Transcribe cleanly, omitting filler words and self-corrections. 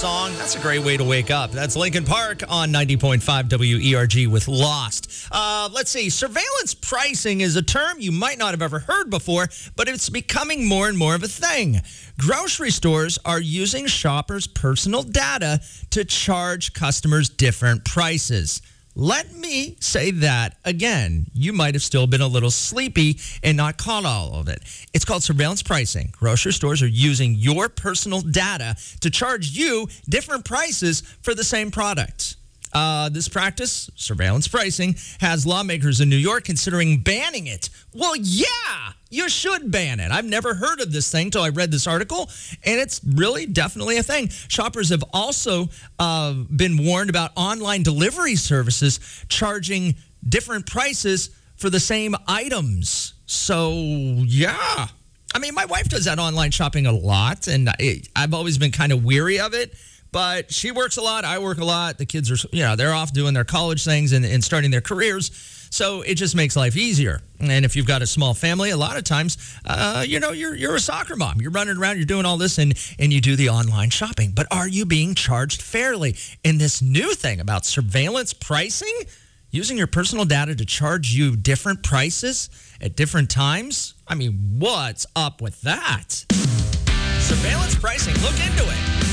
song. That's a great way to wake up. That's Linkin Park on 90.5 WERG with Lost. Let's see. Surveillance pricing is a term you might not have ever heard before, but it's becoming more and more of a thing. Grocery stores are using shoppers' personal data to charge customers different prices. Let me say that again. You might have still been a little sleepy and not caught all of it. It's called surveillance pricing. Grocery stores are using your personal data to charge you different prices for the same product. This practice, surveillance pricing, has lawmakers in New York considering banning it. Well, yeah, you should ban it. I've never heard of this thing till I read this article, and it's really definitely a thing. Shoppers have also been warned about online delivery services charging different prices for the same items. So, yeah. I mean, my wife does that online shopping a lot, and I've always been kind of weary of it. But she works a lot. I work a lot. The kids are, they're off doing their college things and starting their careers. So it just makes life easier. And if you've got a small family, a lot of times, you're a soccer mom. You're running around, you're doing all this, and you do the online shopping. But are you being charged fairly? And this new thing about surveillance pricing, using your personal data to charge you different prices at different times? I mean, what's up with that? Surveillance pricing, look into it.